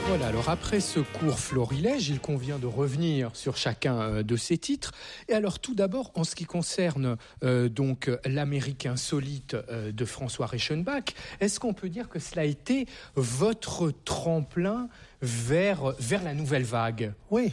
Voilà, alors après ce court florilège, il convient de revenir sur chacun de ces titres. Et alors tout d'abord, en ce qui concerne donc l'Amérique insolite de François Reichenbach, est-ce qu'on peut dire que cela a été votre tremplin vers la nouvelle vague ? Oui,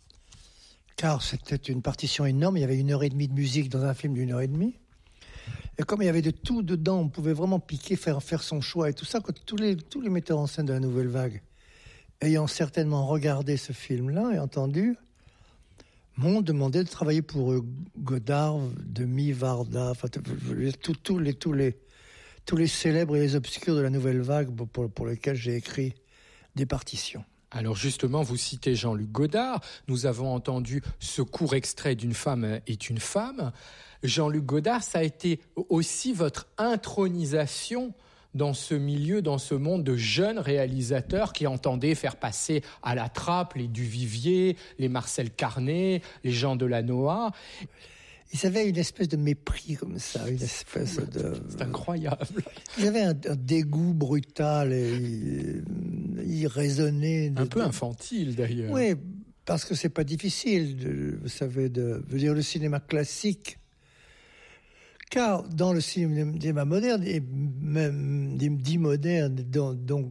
car c'était une partition énorme, il y avait 1h30 de musique dans un film d'1h30. Et comme il y avait de tout dedans, on pouvait vraiment piquer, faire son choix et tout ça, que tous les metteurs en scène de la nouvelle vague, ayant certainement regardé ce film-là et entendu, m'ont demandé de travailler pour eux. Godard, Demy, Varda, enfin, tous les célèbres et les obscurs de la nouvelle vague pour lesquels j'ai écrit des partitions. Alors justement, vous citez Jean-Luc Godard. Nous avons entendu ce court extrait d'Une femme est une femme. Jean-Luc Godard, ça a été aussi votre intronisation dans ce milieu, dans ce monde de jeunes réalisateurs qui entendaient faire passer à la trappe les Duvivier, les Marcel Carné, les Jean Delanoë. Ils avaient une espèce de mépris comme ça, une espèce de... C'est incroyable. Ils avaient un dégoût brutal et irraisonné. Un peu infantile d'ailleurs. Oui, parce que c'est pas difficile, vous savez, de dire le cinéma classique. Car dans le cinéma moderne, et même dit moderne, dont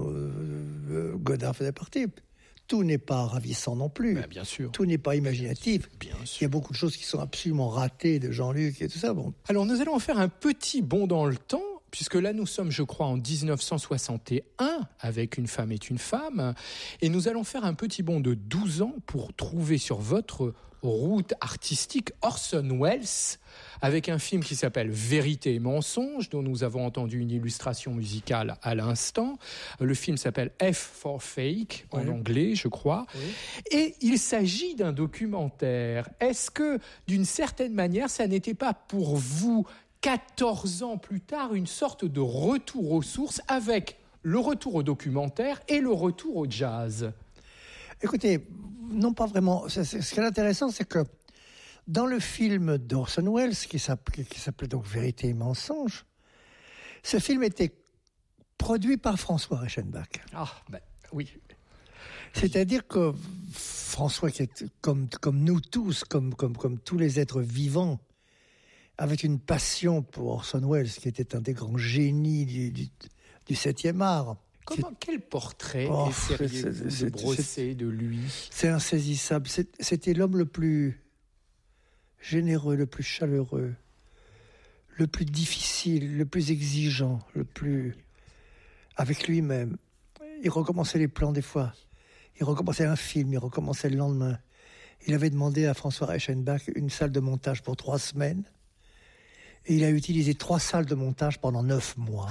Godard faisait partie, tout n'est pas ravissant non plus. Ben, bien sûr. Tout n'est pas imaginatif. Bien sûr. Il y a beaucoup de choses qui sont absolument ratées de Jean-Luc et tout ça. Bon. Alors nous allons faire un petit bond dans le temps, puisque là nous sommes, je crois, en 1961, avec Une femme est une femme, et nous allons faire un petit bond de 12 ans pour trouver sur votre route artistique Orson Welles, avec un film qui s'appelle Vérité et mensonge, dont nous avons entendu une illustration musicale à l'instant. Le film s'appelle F for Fake, en anglais, je crois. Oui. Et il s'agit d'un documentaire. Est-ce que, d'une certaine manière, ça n'était pas pour vous, 14 ans plus tard, une sorte de retour aux sources, avec le retour au documentaire et le retour au jazz ? Écoutez, non pas vraiment. Ce qui est intéressant, c'est que dans le film d'Orson Welles, qui s'appelait donc Vérité et mensonge, ce film était produit par François Reichenbach. Ah, ben oui. C'est-à-dire que François, qui est comme nous tous, comme tous les êtres vivants, avait une passion pour Orson Welles, qui était un des grands génies du 7e art. Quel portrait essayez-vous de brosser de lui ? C'est insaisissable. C'était l'homme le plus généreux, le plus chaleureux, le plus difficile, le plus exigeant, le plus avec lui-même. Il recommençait les plans des fois. Il recommençait un film, il recommençait le lendemain. Il avait demandé à François Reichenbach une salle de montage pour 3 semaines. Et il a utilisé 3 salles de montage pendant 9 mois.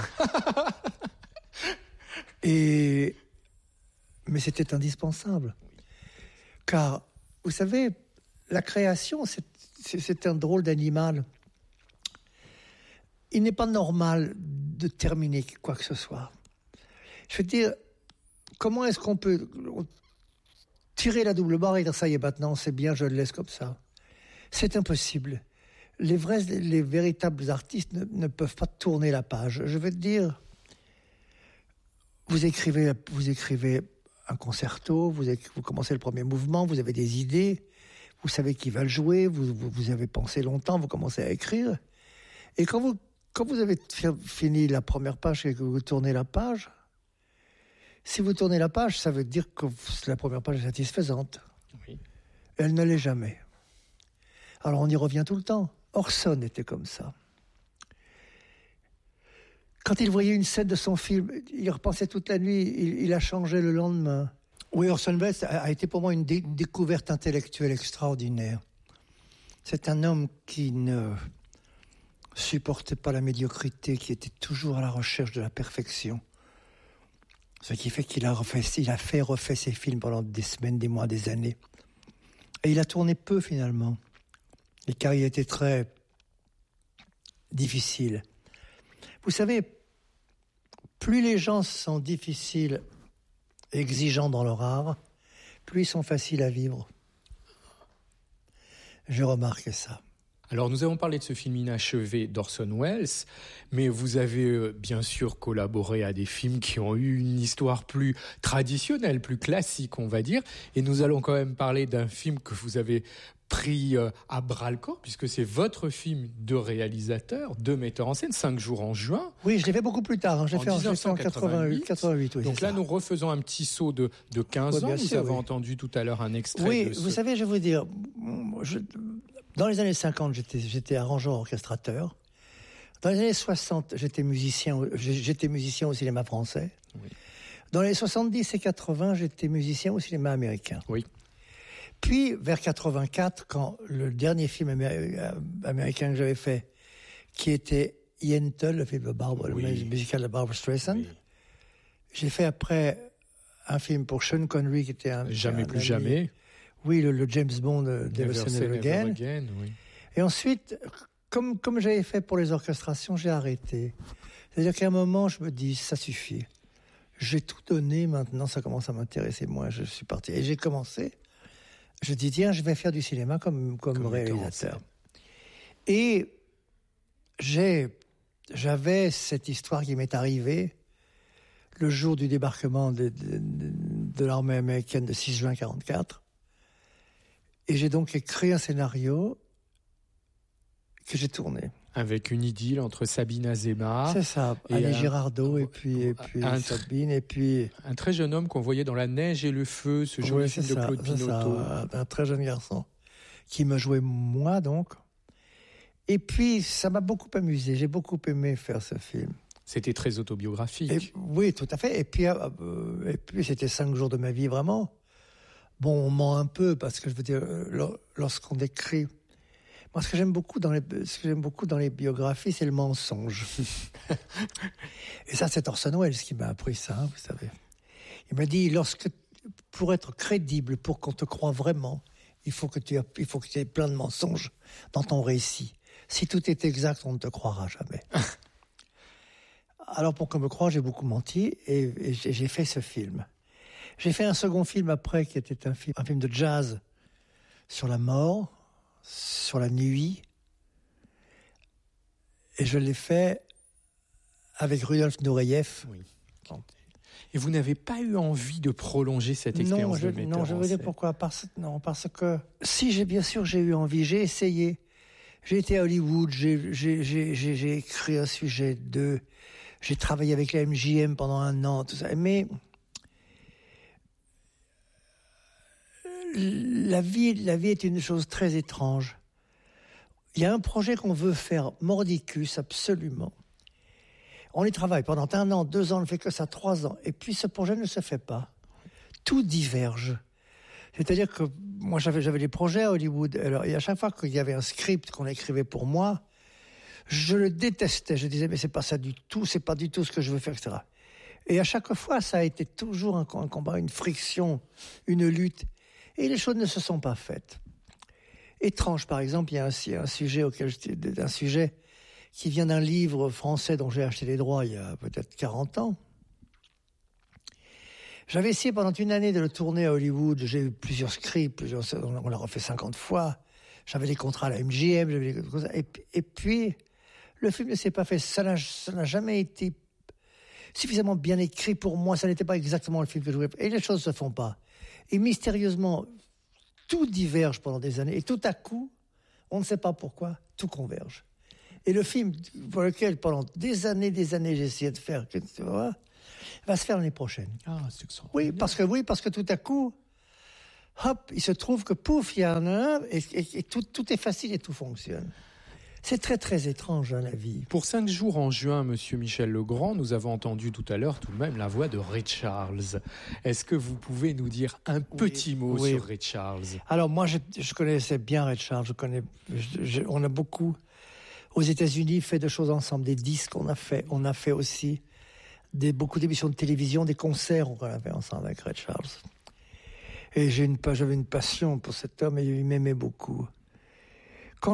Mais c'était indispensable. Car, vous savez, la création, c'est un drôle d'animal. Il n'est pas normal de terminer quoi que ce soit. Je veux dire, comment est-ce qu'on peut tirer la double barre et dire ça y est, maintenant c'est bien, je le laisse comme ça? C'est impossible. Les véritables artistes ne peuvent pas tourner la page. Je veux te dire, vous écrivez un concerto, vous commencez le premier mouvement, vous avez des idées, vous savez qui va le jouer, vous avez pensé longtemps, vous commencez à écrire. Et quand vous avez fini la première page et que vous tournez la page, si vous tournez la page, ça veut dire que la première page est satisfaisante. Oui. Elle ne l'est jamais. Alors on y revient tout le temps. Orson était comme ça. Quand il voyait une scène de son film, il repensait toute la nuit, il a changé le lendemain. Oui, Orson Welles a été pour moi une découverte intellectuelle extraordinaire. C'est un homme qui ne supportait pas la médiocrité, qui était toujours à la recherche de la perfection. Ce qui fait qu'il a refait ses films pendant des semaines, des mois, des années. Et il a tourné peu finalement. Et car il était très difficile. Vous savez, plus les gens sont difficiles, exigeants dans leur art, plus ils sont faciles à vivre. Je remarque ça. Alors, nous avons parlé de ce film inachevé d'Orson Welles, mais vous avez bien sûr collaboré à des films qui ont eu une histoire plus traditionnelle, plus classique, on va dire. Et nous allons quand même parler d'un film que vous avez pris à bras-le-corps, puisque c'est votre film de réalisateur, de metteur en scène, 5 jours en juin. Oui, je l'ai fait beaucoup plus tard. Hein. Je l'ai fait en 1988. 88, oui, donc là, nous refaisons un petit saut de 15 ans. Nous avons entendu tout à l'heure un extrait. Oui, vous savez, je vais vous dire, dans les années 50, j'étais arrangeur orchestrateur. Dans les années 60, j'étais musicien au cinéma français. Oui. Dans les 70 et 80, j'étais musicien au cinéma américain. Oui. Puis, vers 84, quand le dernier film américain que j'avais fait, qui était Yentl, le film de le musical de Barbra Streisand, j'ai fait après un film pour Sean Connery, qui était Jamais plus jamais. Oui, le James Bond Never Say Never Again. Oui. Et ensuite, comme j'avais fait pour les orchestrations, j'ai arrêté. C'est-à-dire qu'à un moment, je me dis, ça suffit. J'ai tout donné, maintenant ça commence à m'intéresser. Moi, je suis parti. Et j'ai commencé. Je dis, tiens, je vais faire du cinéma comme réalisateur. Et j'avais cette histoire qui m'est arrivée le jour du débarquement de l'armée américaine de 6 juin 1944. Et j'ai donc écrit un scénario que j'ai tourné. Avec une idylle entre Sabine Azéma. C'est ça, Annie Girardot et puis Sabine et puis... Un très jeune homme qu'on voyait dans La neige et le feu, ce joli film de Claude Pinoteau. Un très jeune garçon qui me jouait moi donc. Et puis ça m'a beaucoup amusé, j'ai beaucoup aimé faire ce film. C'était très autobiographique. Oui, tout à fait. Et puis c'était 5 jours de ma vie vraiment. Bon, on ment un peu parce que je veux dire, lorsqu'on décrit... Moi, ce que j'aime beaucoup dans les biographies, c'est le mensonge. Et ça, c'est Orson Welles qui m'a appris ça, vous savez. Il m'a dit, pour être crédible, pour qu'on te croie vraiment, il faut que tu aies plein de mensonges dans ton récit. Si tout est exact, on ne te croira jamais. Alors, pour qu'on me croie, j'ai beaucoup menti et j'ai fait ce film. J'ai fait un second film après, qui était un film de jazz sur la mort, sur la nuit, et je l'ai fait avec Rudolf Nureyev. Oui. Et vous n'avez pas eu envie de prolonger cette expérience de metteur en scène? Non, je veux dire pourquoi. Parce que si j'ai eu envie, j'ai essayé. J'ai été à Hollywood, j'ai écrit un sujet j'ai travaillé avec la MGM pendant 1 an, tout ça. Mais la vie est une chose très étrange. Il y a un projet qu'on veut faire mordicus, absolument. On y travaille pendant 1 an, 2 ans, on ne fait que ça 3 ans. Et puis ce projet ne se fait pas. Tout diverge. C'est-à-dire que moi, j'avais des projets à Hollywood. Alors, et à chaque fois qu'il y avait un script qu'on écrivait pour moi, je le détestais. Je disais, mais c'est pas ça du tout, c'est pas du tout ce que je veux faire, etc. Et à chaque fois, ça a été toujours un combat, une friction, une lutte. Et les choses ne se sont pas faites. Étrange, par exemple, il y a un sujet qui vient d'un livre français dont j'ai acheté les droits il y a peut-être 40 ans. J'avais essayé pendant 1 année de le tourner à Hollywood. J'ai eu plusieurs scripts, on l'a refait 50 fois. J'avais des contrats à la MGM, et puis le film ne s'est pas fait. Ça n'a jamais été suffisamment bien écrit pour moi. Ça n'était pas exactement le film que je voulais faire. Et les choses ne se font pas. Et mystérieusement, tout diverge pendant des années. Et tout à coup, on ne sait pas pourquoi, tout converge. Et le film pour lequel, pendant des années, j'ai essayé de faire, va se faire l'année prochaine. Ah, c'est que ça. Oui, parce que tout à coup, hop, il se trouve que pouf, il y en a un, et tout est facile et tout fonctionne. C'est très, très étrange, la vie. Pour 5 jours en juin, Monsieur Michel Legrand, nous avons entendu tout à l'heure tout de même la voix de Ray Charles. Est-ce que vous pouvez nous dire un petit mot sur Ray Charles? Alors moi, je connaissais bien Ray Charles. On a beaucoup, aux États-Unis, fait de choses ensemble, des disques qu'on a fait. On a fait aussi beaucoup d'émissions de télévision, des concerts qu'on a fait ensemble avec Ray Charles. Et j'avais une passion pour cet homme et il m'aimait beaucoup. Quand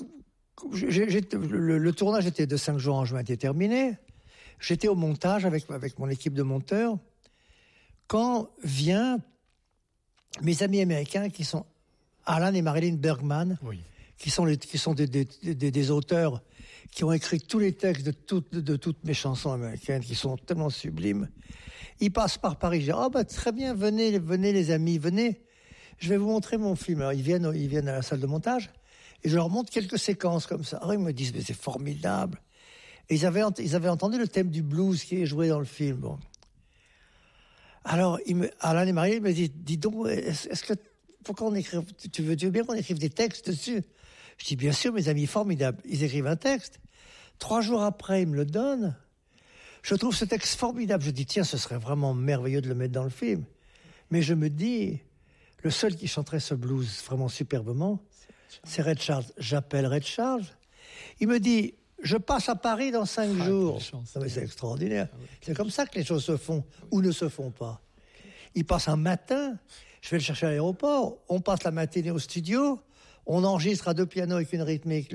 le tournage était de 5 jours en juin, était terminé. J'étais au montage avec mon équipe de monteurs. Quand vient mes amis américains qui sont Alan et Marilyn Bergman, qui sont des auteurs qui ont écrit tous les textes de toutes mes chansons américaines, qui sont tellement sublimes. Ils passent par Paris. Je dis, oh bah très bien, venez les amis, venez. Je vais vous montrer mon film. Alors ils viennent à la salle de montage et je leur montre quelques séquences comme ça. Alors ils me disent, mais c'est formidable. Et ils avaient entendu le thème du blues qui est joué dans le film. Bon. Alors Alain Desmarais me dit, dis donc, est-ce que pourquoi on écrit, tu veux bien qu'on écrive des textes dessus? Je dis, bien sûr, mes amis, formidable. Ils écrivent un texte. 3 jours après, ils me le donnent. Je trouve ce texte formidable. Je dis, tiens, ce serait vraiment merveilleux de le mettre dans le film. Mais je me dis, le seul qui chanterait ce blues vraiment superbement, c'est Ray Charles. J'appelle Ray Charles. Il me dit, je passe à Paris dans 5 jours. Non, mais c'est extraordinaire. Ah, oui. C'est comme ça que les choses se font ou ne se font pas. Il passe un matin, je vais le chercher à l'aéroport, on passe la matinée au studio, on enregistre à 2 pianos avec une rythmique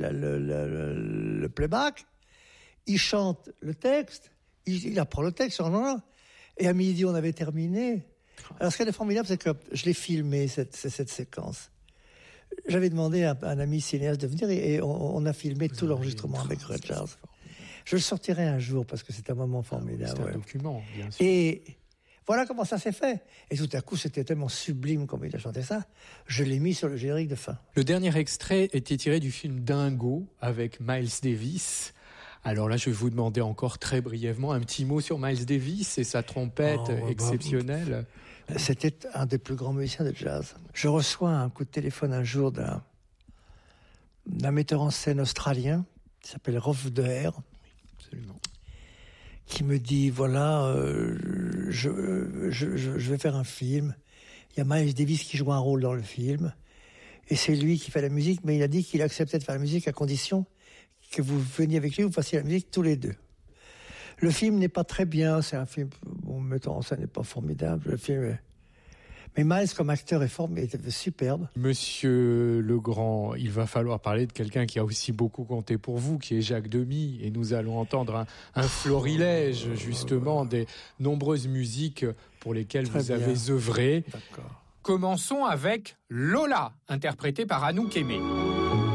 le playback, il chante le texte, il apprend le texte, et à midi on avait terminé. Alors ce qui est formidable, c'est que je l'ai filmé, cette séquence. J'avais demandé à un ami cinéaste de venir et on a filmé tout l'enregistrement avec Ray Charles. Je le sortirai un jour parce que c'est un moment formidable. C'est un document, bien sûr. Et voilà comment ça s'est fait. Et tout à coup, c'était tellement sublime comme il a chanté ça. Je l'ai mis sur le générique de fin. Le dernier extrait était tiré du film Dingo avec Miles Davis. Alors là, je vais vous demander encore très brièvement un petit mot sur Miles Davis et sa trompette exceptionnelle. C'était un des plus grands musiciens de jazz. Je reçois un coup de téléphone un jour d'un metteur en scène australien qui s'appelle Rolf De Heer. Absolument. Qui me dit, voilà, je vais faire un film. Il y a Miles Davis qui joue un rôle dans le film. Et c'est lui qui fait la musique, mais il a dit qu'il acceptait de faire la musique à condition que vous veniez avec lui, vous fassiez la musique tous les deux. Le film n'est pas très bien, c'est un film, bon, mettant en scène n'est pas formidable, le film est... Mais Miles, comme acteur, est superbe. Monsieur Legrand, il va falloir parler de quelqu'un qui a aussi beaucoup compté pour vous, qui est Jacques Demy. Et nous allons entendre un florilège, justement, des nombreuses musiques pour lesquelles vous avez œuvré. D'accord. Commençons avec Lola, interprétée par Anouk Aimée.